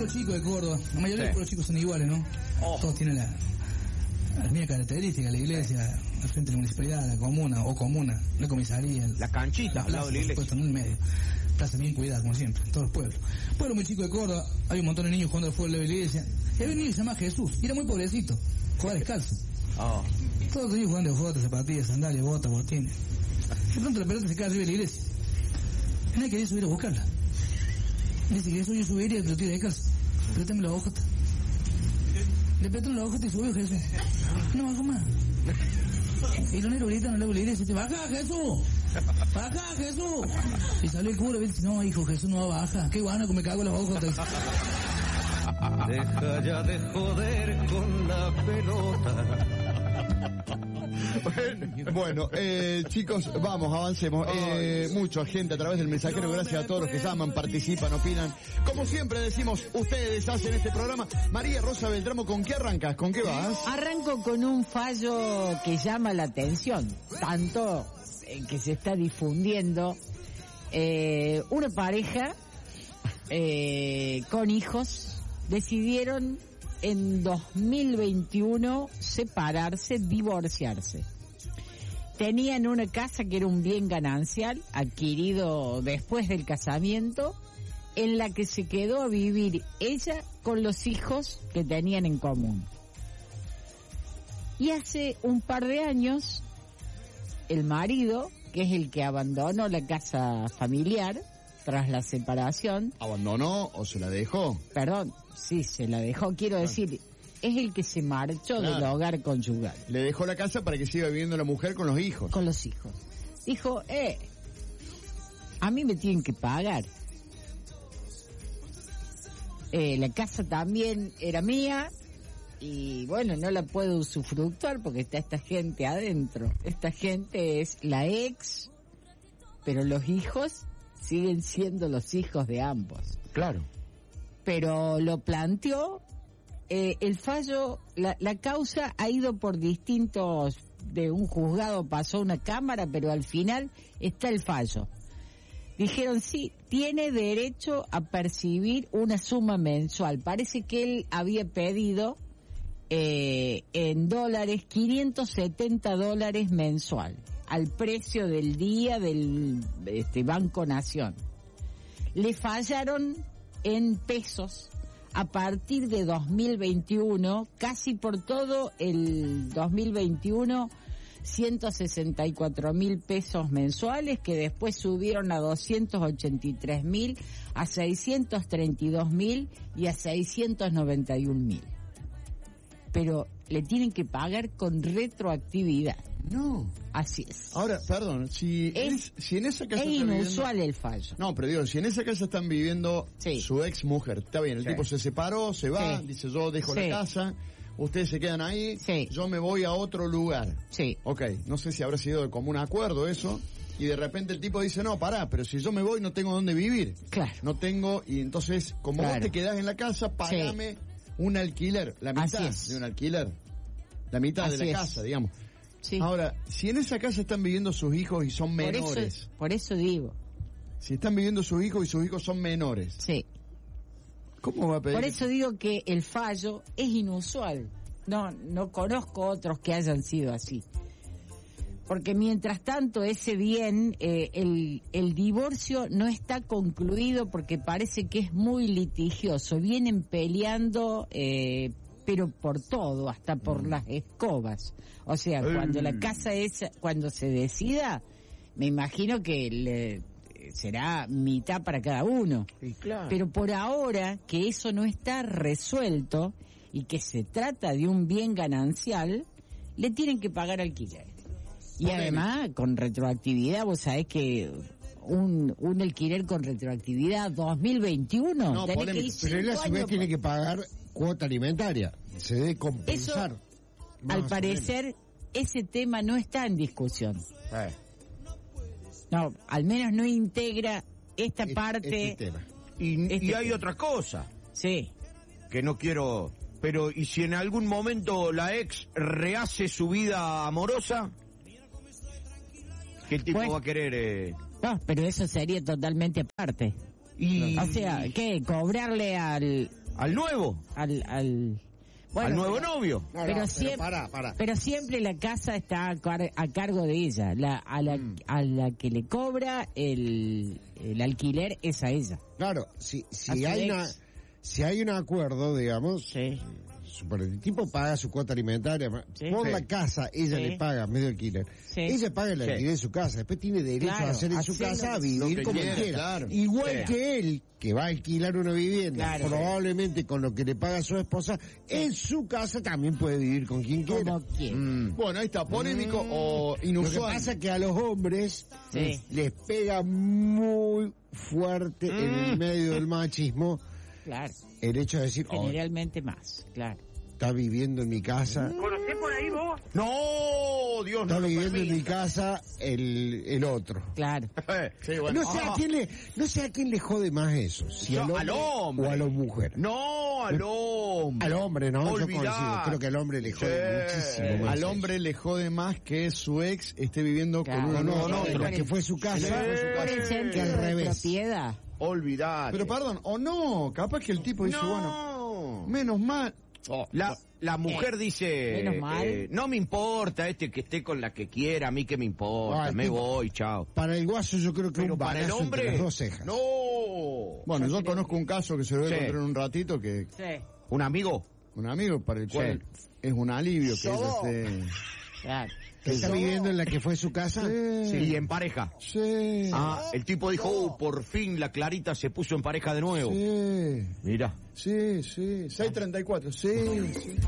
pueblo chico de Córdoba, la mayoría de los pueblos chicos son iguales, ¿no? Todos tienen las mismas características, la iglesia, al frente de la municipalidad, la comuna, la comisaría, la canchita al lado de la iglesia. Puesto en el medio. Plaza bien cuidada, como siempre, en todos los pueblos. Pueblo muy chico de Córdoba, hay un montón de niños jugando al fútbol de la iglesia. Y había un niño que se llama Jesús, y era muy pobrecito, jugaba descalzo. Todos los niños jugando de botas, zapatillas, sandalias, botas, botines. De pronto la pelota se cae arriba de la iglesia. Y nadie quería subir a buscarla. Dice que Jesús yo subiría, pero tira descalzo. Préstame la hojota. Le prestó la hojota y subió Jesús. No bajó más. Y los negros gritan al lado de la iglesia, ¡baja Jesús! ¡Baja Jesús! Y salió el cura y dice, no hijo, Jesús no baja. Qué guano que me cago en la hojota. Deja ya de joder con la pelota. Bueno, chicos, vamos, avancemos. Mucha gente a través del mensajero, gracias a todos los que llaman, participan, opinan. Como siempre decimos, ustedes hacen este programa. María Rosa Beltramo, ¿con qué arrancas? ¿Con qué vas? Arranco con un fallo que llama la atención, tanto que se está difundiendo. Una pareja con hijos decidieron en 2021 separarse, divorciarse. Tenían una casa que era un bien ganancial adquirido después del casamiento, en la que se quedó a vivir ella con los hijos que tenían en común. Y hace un par de años, el marido, que es el que abandonó la casa familiar tras la separación... ¿Abandonó o se la dejó? Perdón, sí, se la dejó, quiero decir, es el que se marchó del hogar conyugal. Le dejó la casa para que siga viviendo la mujer con los hijos. Con los hijos. Dijo, a mí me tienen que pagar. La casa también era mía y bueno, no la puedo usufructuar porque está esta gente adentro. Esta gente es la ex, pero los hijos siguen siendo los hijos de ambos. Claro. Pero lo planteó, el fallo, la causa ha ido por distintos, de un juzgado pasó a una cámara, pero al final está el fallo. Dijeron sí, tiene derecho a percibir una suma mensual. Parece que él había pedido en dólares, $570 mensual, al precio del día del Banco Nación. Le fallaron en pesos a partir de 2021, casi por todo el 2021, 164.000 pesos mensuales, que después subieron a 283.000, a 632.000 y a 691.000. Pero le tienen que pagar con retroactividad. No. Así es. Ahora, perdón, si en esa casa es inusual el fallo. No, pero digo, si en esa casa están viviendo su ex mujer, está bien, el tipo se separó, se va, dice yo dejo la casa, ustedes se quedan ahí, yo me voy a otro lugar. Sí. Ok, no sé si habrá sido de común acuerdo eso, y de repente el tipo dice, no, pará, pero si yo me voy no tengo dónde vivir. Claro. No tengo, y entonces, como vos te quedás en la casa, pagame un alquiler, la mitad de un alquiler, la mitad de la casa, digamos. Sí. Ahora, si en esa casa están viviendo sus hijos y son menores... Por eso digo. Si están viviendo sus hijos y sus hijos son menores... Sí. ¿Cómo va a pedir? Por eso digo que el fallo es inusual. No conozco otros que hayan sido así. Porque mientras tanto ese bien, el divorcio no está concluido porque parece que es muy litigioso. Vienen peleando... pero por todo, hasta por las escobas. O sea, cuando la casa cuando se decida, me imagino que será mitad para cada uno. Sí, claro. Pero por ahora, que eso no está resuelto y que se trata de un bien ganancial, le tienen que pagar alquiler. Y además, con retroactividad, vos sabés que un alquiler con retroactividad 2021, no, tenés que ir pero él a su vez tiene que pagar cuota alimentaria, se debe compensar. Eso, al parecer, ese tema no está en discusión. No, al menos no integra esta parte. Este tema. Y hay otra cosa. Sí. Que no quiero... Pero, ¿y si en algún momento la ex rehace su vida amorosa? ¿Qué el tipo va a querer? No, pero eso sería totalmente aparte. O sea, ¿qué? Cobrarle al... ¿Al nuevo? Bueno, ¿al nuevo novio? No, pero, no, siempre, pará. pero siempre la casa está a cargo de ella. A la que le cobra el alquiler es a ella. Claro, si hay un acuerdo, digamos, Sí. el tipo paga su cuota alimentaria, Sí. por Sí. la casa ella Sí. le paga medio alquiler. Sí. Ella paga el alquiler de su casa, después tiene derecho Claro, a hacer en su hacer casa, a lo vivir que como quiera, quiera. claro. Igual Sí. que él, que va a alquilar una vivienda, Claro. probablemente con lo que le paga su esposa, en su casa también puede vivir con quien quiera. Como quiera. Bueno, ahí está, polémico o Lo que inusual. pasa es que a los hombres Sí. les pega muy fuerte en el medio del machismo Claro. el hecho de decir, Generalmente más, claro. está viviendo en mi casa, No, Dios está no lo viviendo en mi permita. casa el otro. Claro. Sí, bueno. No sé a quién le jode más eso, si No, al hombre o a la mujer. No, al hombre. Al hombre, ¿no? Yo Olvidá. coincido, creo que al hombre le jode Sí. muchísimo más Al eso. hombre le jode más que su ex esté viviendo Claro. con uno No, con otro. la que fue su casa, Sí. Por el que sentido al de revés. propiedad. Olvidate. Pero perdón, o no, capaz que el tipo dice, bueno, No. menos mal. La mujer dice, menos mal. no me importa que esté con la que quiera, a mí que me importa, Ah, el me tipo- voy, chao. Para el guaso yo creo que Pero un para el balazo entre hombre, las dos cejas. no. Bueno, yo conozco un caso que se lo voy a Sí. contar en un ratito, que Sí. ¿Un amigo? un amigo para el cual es un alivio que ella esté... Claro. ¿Que está viviendo en la que fue su casa? Y en pareja. Sí, Ah, el tipo dijo, por fin la Clarita se puso en pareja de nuevo. sí, Mira. sí, 6:34, sí, sí.